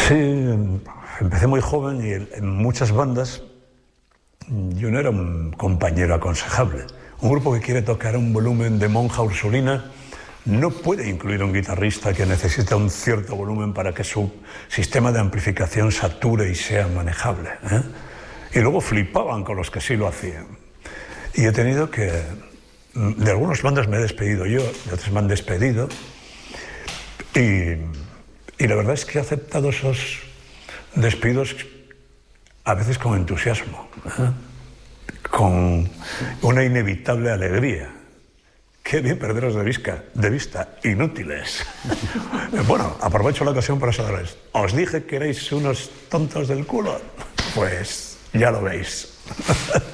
Sí, empecé muy joven y en muchas bandas yo no era un compañero aconsejable. Un grupo que quiere tocar a un volumen de monja ursulina no puede incluir a un guitarrista que necesita un cierto volumen para que su sistema de amplificación sature y sea manejable, ¿eh? Y luego flipaban con los que sí lo hacían. Y he tenido que... De algunas bandas me he despedido yo, de otras me han despedido. Y la verdad es que he aceptado esos despidos a veces con entusiasmo, ¿eh? Con una inevitable alegría. Qué bien perderos de vista, inútiles. Bueno, aprovecho la ocasión para saludarles. ¿Os dije que erais unos tontos del culo? Pues ya lo veis.